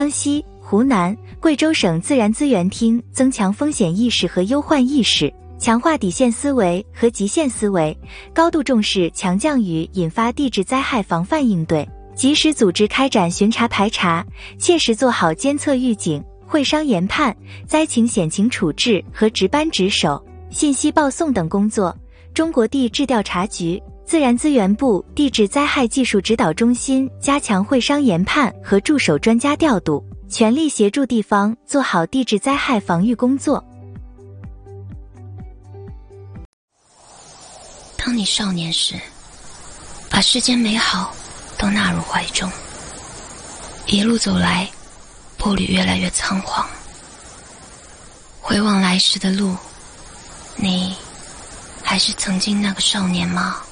江西、湖南、贵州省自然资源厅增强风险意识和忧患意识，强化底线思维和极限思维，高度重视强降雨引发地质灾害防范应对，及时组织开展巡查排查，切实做好监测预警、会商研判、灾情险情处置和值班值守、信息报送等工作。中国地质调查局、自然资源部地质灾害技术指导中心加强会商研判和驻守专家调度，全力协助地方做好地质灾害防御工作。 当你少年时，把世间美好都纳入怀中，一路走来，步履越来越仓皇。回望来时的路，你还是曾经那个少年吗？